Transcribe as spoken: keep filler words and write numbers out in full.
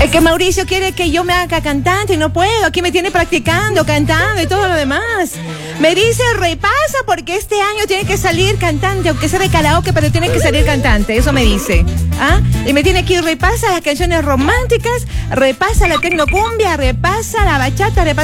Es que Mauricio quiere que yo me haga cantante y no puedo. Aquí me tiene practicando, cantando y todo lo demás. Me dice, repasa porque este año tiene que salir cantante, aunque sea de karaoke, pero tiene que salir cantante. Eso me dice. ¿Ah? Y me tiene que ir, repasa las canciones románticas, repasa la tecnocumbia, repasa la bachata, repasa